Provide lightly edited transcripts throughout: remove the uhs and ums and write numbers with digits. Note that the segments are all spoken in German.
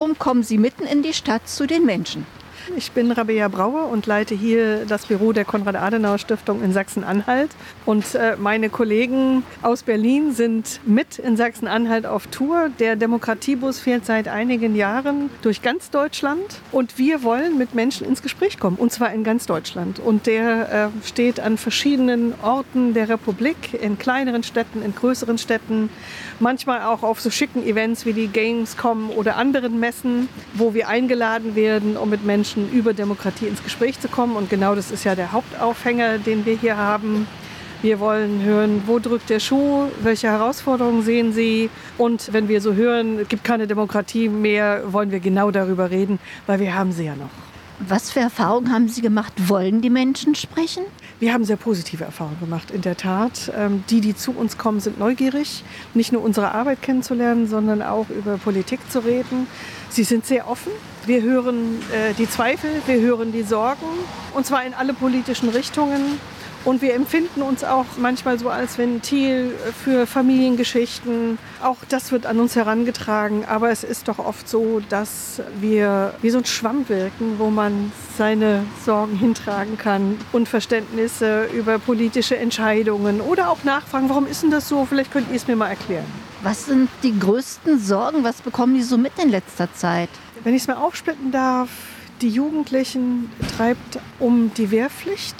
Warum kommen Sie mitten in die Stadt zu den Menschen? Ich bin Rabea Brauer und leite hier das Büro der Konrad-Adenauer-Stiftung in Sachsen-Anhalt. Und meine Kollegen aus Berlin sind mit in Sachsen-Anhalt auf Tour. Der Demokratiebus fährt seit einigen Jahren durch ganz Deutschland. Und wir wollen mit Menschen ins Gespräch kommen, und zwar in ganz Deutschland. Und der steht an verschiedenen Orten der Republik, in kleineren Städten, in größeren Städten. Manchmal auch auf so schicken Events wie die Gamescom oder anderen Messen, wo wir eingeladen werden, um mit Menschen über Demokratie ins Gespräch zu kommen. Und genau das ist ja der Hauptaufhänger, den wir hier haben. Wir wollen hören, wo drückt der Schuh, welche Herausforderungen sehen Sie. Und wenn wir so hören, es gibt keine Demokratie mehr, wollen wir genau darüber reden, weil wir haben sie ja noch. Was für Erfahrungen haben Sie gemacht? Wollen die Menschen sprechen? Wir haben sehr positive Erfahrungen gemacht, in der Tat. Die zu uns kommen, sind neugierig, nicht nur unsere Arbeit kennenzulernen, sondern auch über Politik zu reden. Sie sind sehr offen. Wir hören die Zweifel, wir hören die Sorgen, und zwar in alle politischen Richtungen. Und wir empfinden uns auch manchmal so als Ventil für Familiengeschichten. Auch das wird an uns herangetragen. Aber es ist doch oft so, dass wir wie so ein Schwamm wirken, wo man seine Sorgen hintragen kann. Unverständnisse über politische Entscheidungen oder auch nachfragen, warum ist denn das so? Vielleicht könnt ihr es mir mal erklären. Was sind die größten Sorgen? Was bekommen die so mit in letzter Zeit? Wenn ich es mal aufsplitten darf, die Jugendlichen treibt um die Wehrpflicht,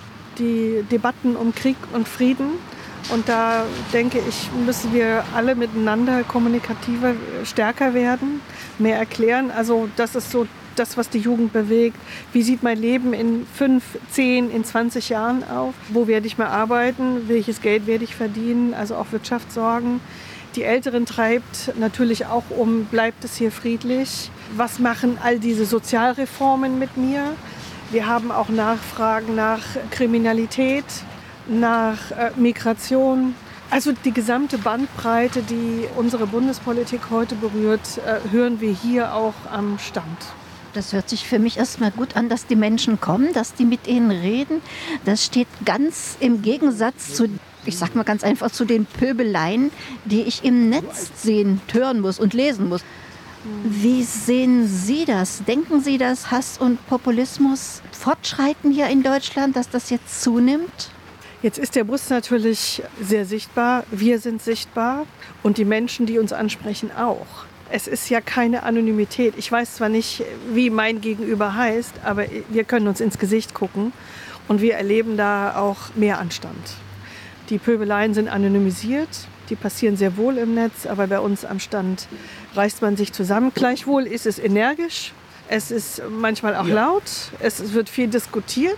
die Debatten um Krieg und Frieden. Und da denke ich, müssen wir alle miteinander kommunikativer, stärker werden, mehr erklären. Also das ist so das, was die Jugend bewegt. Wie sieht mein Leben in 5, 10, in 20 Jahren aus? Wo werde ich mal arbeiten? Welches Geld werde ich verdienen? Also auch Wirtschaftssorgen. Die Älteren treibt natürlich auch um, bleibt es hier friedlich? Was machen all diese Sozialreformen mit mir? Wir haben auch Nachfragen nach Kriminalität, nach Migration. Also die gesamte Bandbreite, die unsere Bundespolitik heute berührt, hören wir hier auch am Stand. Das hört sich für mich erstmal gut an, dass die Menschen kommen, dass die mit ihnen reden. Das steht ganz im Gegensatz zu, ich sag mal ganz einfach, zu den Pöbeleien, die ich im Netz sehen, hören muss und lesen muss. Wie sehen Sie das? Denken Sie, dass Hass und Populismus fortschreiten hier in Deutschland, dass das jetzt zunimmt? Jetzt ist der Bus natürlich sehr sichtbar. Wir sind sichtbar und die Menschen, die uns ansprechen, auch. Es ist ja keine Anonymität. Ich weiß zwar nicht, wie mein Gegenüber heißt, aber wir können uns ins Gesicht gucken und wir erleben da auch mehr Anstand. Die Pöbeleien sind anonymisiert. Die passieren sehr wohl im Netz, aber bei uns am Stand reißt man sich zusammen. Gleichwohl ist es energisch, es ist manchmal auch laut, es wird viel diskutiert,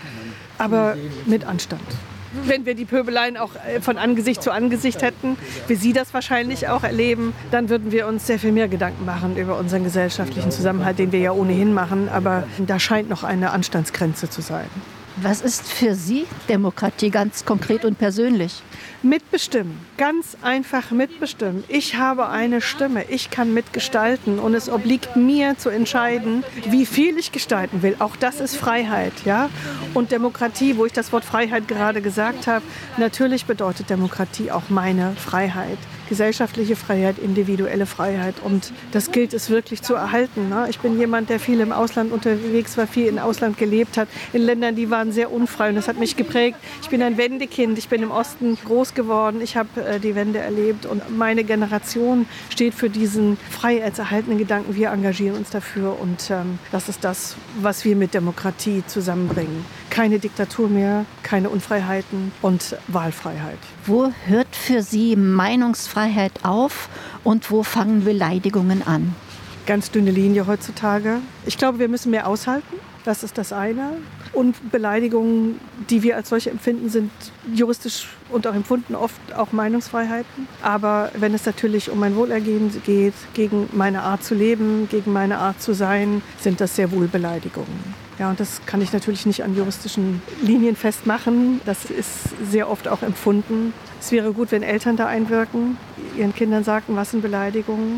aber mit Anstand. Wenn wir die Pöbeleien auch von Angesicht zu Angesicht hätten, wie Sie das wahrscheinlich auch erleben, dann würden wir uns sehr viel mehr Gedanken machen über unseren gesellschaftlichen Zusammenhalt, den wir ja ohnehin machen. Aber da scheint noch eine Anstandsgrenze zu sein. Was ist für Sie Demokratie ganz konkret und persönlich? Mitbestimmen, ganz einfach mitbestimmen. Ich habe eine Stimme, ich kann mitgestalten und es obliegt mir zu entscheiden, wie viel ich gestalten will. Auch das ist Freiheit, ja. Und Demokratie, wo ich das Wort Freiheit gerade gesagt habe, natürlich bedeutet Demokratie auch meine Freiheit. Gesellschaftliche Freiheit, individuelle Freiheit. Und das gilt es wirklich zu erhalten. Ne? Ich bin jemand, der viel im Ausland unterwegs war, viel im Ausland gelebt hat, in Ländern, die waren sehr unfrei. Und das hat mich geprägt. Ich bin ein Wendekind, ich bin im Osten groß geworden, ich habe die Wende erlebt. Und meine Generation steht für diesen freiheitserhaltenen Gedanken. Wir engagieren uns dafür. Und das ist das, was wir mit Demokratie zusammenbringen. Keine Diktatur mehr, keine Unfreiheiten und Wahlfreiheit. Wo hört für Sie Meinungsfreiheit auf und wo fangen Beleidigungen an? Ganz dünne Linie heutzutage. Ich glaube, wir müssen mehr aushalten. Das ist das eine. Und Beleidigungen, die wir als solche empfinden, sind juristisch und auch empfunden oft auch Meinungsfreiheiten. Aber wenn es natürlich um mein Wohlergehen geht, gegen meine Art zu leben, gegen meine Art zu sein, sind das sehr wohl Beleidigungen. Ja, und das kann ich natürlich nicht an juristischen Linien festmachen. Das ist sehr oft auch empfunden. Es wäre gut, wenn Eltern da einwirken, ihren Kindern sagten, was sind Beleidigungen,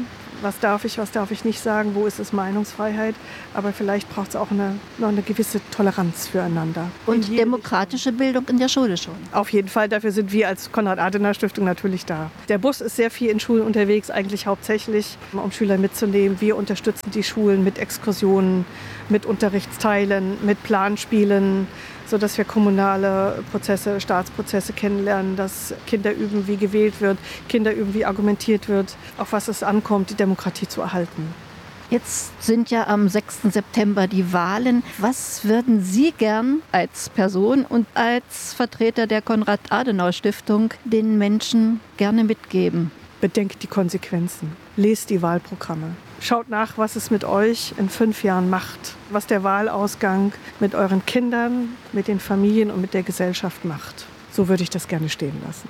was darf ich nicht sagen, wo ist es Meinungsfreiheit. Aber vielleicht braucht es auch noch eine gewisse Toleranz füreinander. Und demokratische Bildung in der Schule schon. Auf jeden Fall, dafür sind wir als Konrad-Adenauer-Stiftung natürlich da. Der Bus ist sehr viel in Schulen unterwegs, eigentlich hauptsächlich, um Schüler mitzunehmen. Wir unterstützen die Schulen mit Exkursionen, mit Unterrichtsteilen, mit Planspielen, sodass wir kommunale Prozesse, Staatsprozesse kennenlernen, dass Kinder üben, wie gewählt wird, Kinder üben, wie argumentiert wird, auf was es ankommt, die Demokratie zu erhalten. Jetzt sind ja am 6. September die Wahlen. Was würden Sie gern als Person und als Vertreter der Konrad-Adenauer-Stiftung den Menschen gerne mitgeben? Bedenkt die Konsequenzen. Lest die Wahlprogramme. Schaut nach, was es mit euch in 5 Jahren macht. Was der Wahlausgang mit euren Kindern, mit den Familien und mit der Gesellschaft macht. So würde ich das gerne stehen lassen.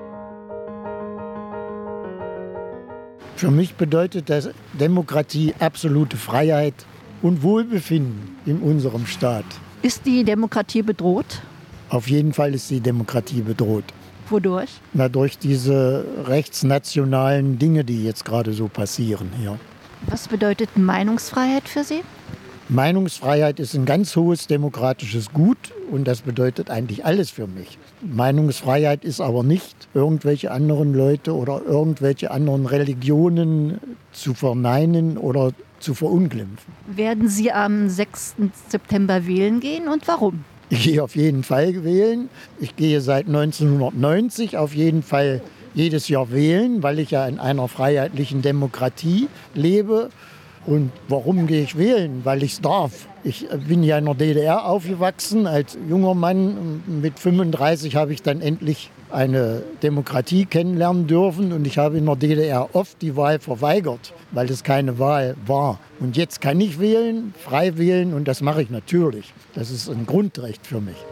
Für mich bedeutet das Demokratie absolute Freiheit und Wohlbefinden in unserem Staat. Ist die Demokratie bedroht? Auf jeden Fall ist die Demokratie bedroht. Wodurch? Durch diese rechtsnationalen Dinge, die jetzt gerade so passieren hier. Was bedeutet Meinungsfreiheit für Sie? Meinungsfreiheit ist ein ganz hohes demokratisches Gut und das bedeutet eigentlich alles für mich. Meinungsfreiheit ist aber nicht, irgendwelche anderen Leute oder irgendwelche anderen Religionen zu verneinen oder zu verunglimpfen. Werden Sie am 6. September wählen gehen und warum? Ich gehe auf jeden Fall wählen. Ich gehe seit 1990 auf jeden Fall jedes Jahr wählen, weil ich ja in einer freiheitlichen Demokratie lebe. Und warum gehe ich wählen? Weil ich es darf. Ich bin ja in der DDR aufgewachsen als junger Mann. Mit 35 habe ich dann endlich eine Demokratie kennenlernen dürfen. Und ich habe in der DDR oft die Wahl verweigert, weil es keine Wahl war. Und jetzt kann ich wählen, frei wählen und das mache ich natürlich. Das ist ein Grundrecht für mich.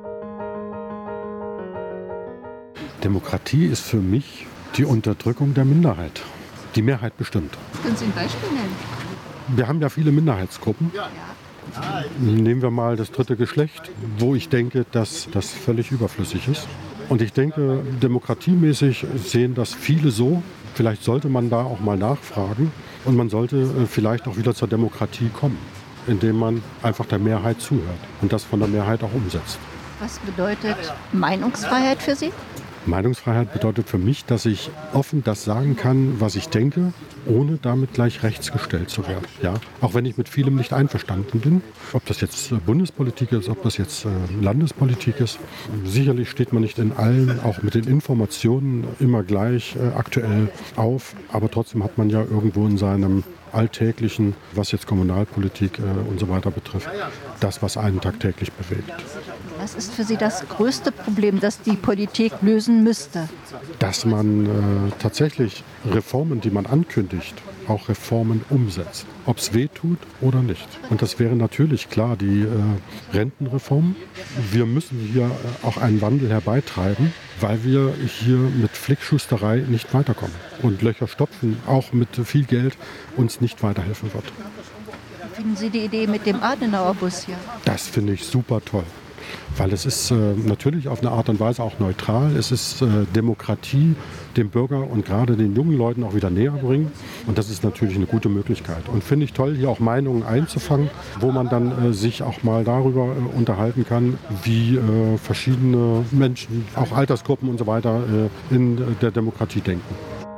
Demokratie ist für mich die Unterdrückung der Minderheit. Die Mehrheit bestimmt. Können Sie ein Beispiel nennen? Wir haben ja viele Minderheitsgruppen. Nehmen wir mal das dritte Geschlecht, wo ich denke, dass das völlig überflüssig ist. Und ich denke, demokratiemäßig sehen das viele so. Vielleicht sollte man da auch mal nachfragen. Und man sollte vielleicht auch wieder zur Demokratie kommen, indem man einfach der Mehrheit zuhört und das von der Mehrheit auch umsetzt. Was bedeutet Meinungsfreiheit für Sie? Meinungsfreiheit bedeutet für mich, dass ich offen das sagen kann, was ich denke, ohne damit gleich rechts gestellt zu werden. Ja? Auch wenn ich mit vielem nicht einverstanden bin, ob das jetzt Bundespolitik ist, ob das jetzt Landespolitik ist. Sicherlich steht man nicht in allen, auch mit den Informationen, immer gleich aktuell auf. Aber trotzdem hat man ja irgendwo in seinem Alltäglichen, was jetzt Kommunalpolitik und so weiter betrifft, das, was einen tagtäglich bewegt. Was ist für Sie das größte Problem, das die Politik lösen müsste? Dass man tatsächlich Reformen, die man ankündigt, auch Reformen umsetzt. Ob es weh tut oder nicht. Und das wäre natürlich klar die Rentenreform. Wir müssen hier auch einen Wandel herbeitreiben, weil wir hier mit Flickschusterei nicht weiterkommen. Und Löcher stopfen, auch mit viel Geld, uns nicht weiterhelfen wird. Finden Sie die Idee mit dem Adenauerbus hier? Das finde ich super toll. Weil es ist natürlich auf eine Art und Weise auch neutral. Es ist Demokratie dem Bürger und gerade den jungen Leuten auch wieder näher bringen. Und das ist natürlich eine gute Möglichkeit. Und finde ich toll, hier auch Meinungen einzufangen, wo man dann sich auch mal darüber unterhalten kann, wie verschiedene Menschen, auch Altersgruppen und so weiter, in der Demokratie denken.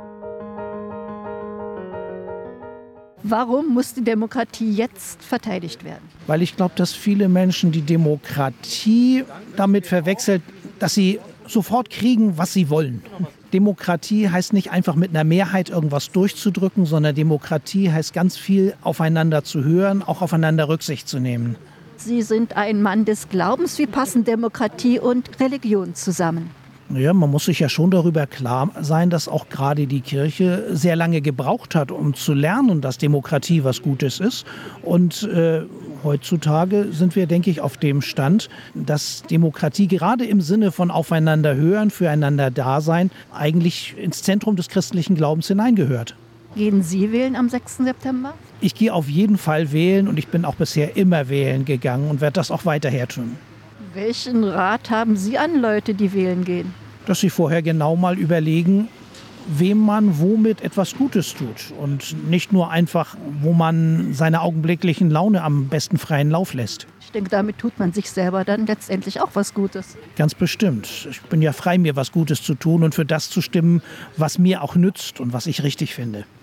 Warum muss die Demokratie jetzt verteidigt werden? Weil ich glaube, dass viele Menschen die Demokratie damit verwechselt, dass sie sofort kriegen, was sie wollen. Demokratie heißt nicht einfach mit einer Mehrheit irgendwas durchzudrücken, sondern Demokratie heißt ganz viel aufeinander zu hören, auch aufeinander Rücksicht zu nehmen. Sie sind ein Mann des Glaubens. Wie passen Demokratie und Religion zusammen? Ja, man muss sich ja schon darüber klar sein, dass auch gerade die Kirche sehr lange gebraucht hat, um zu lernen, dass Demokratie was Gutes ist. Und heutzutage sind wir, denke ich, auf dem Stand, dass Demokratie gerade im Sinne von aufeinander hören, füreinander da sein, eigentlich ins Zentrum des christlichen Glaubens hineingehört. Gehen Sie wählen am 6. September? Ich gehe auf jeden Fall wählen und ich bin auch bisher immer wählen gegangen und werde das auch weiterher tun. Welchen Rat haben Sie an Leute, die wählen gehen? Dass sie vorher genau mal überlegen, wem man womit etwas Gutes tut und nicht nur einfach, wo man seiner augenblicklichen Laune am besten freien Lauf lässt. Ich denke, damit tut man sich selber dann letztendlich auch was Gutes. Ganz bestimmt. Ich bin ja frei, mir was Gutes zu tun und für das zu stimmen, was mir auch nützt und was ich richtig finde.